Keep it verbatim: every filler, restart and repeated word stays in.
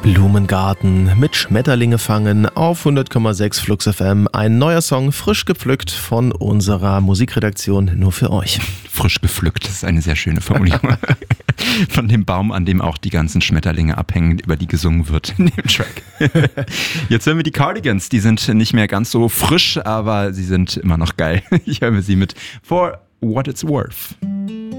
Blumengarten mit Schmetterlinge fangen auf hundert Komma sechs Flux F M. Ein neuer Song, frisch gepflückt von unserer Musikredaktion, nur für euch. Frisch gepflückt, das ist eine sehr schöne Formulierung. Von dem Baum, an dem auch die ganzen Schmetterlinge abhängen, über die gesungen wird in dem Track. Jetzt hören wir die Cardigans, die sind nicht mehr ganz so frisch, aber sie sind immer noch geil. Ich höre sie mit For What It's Worth.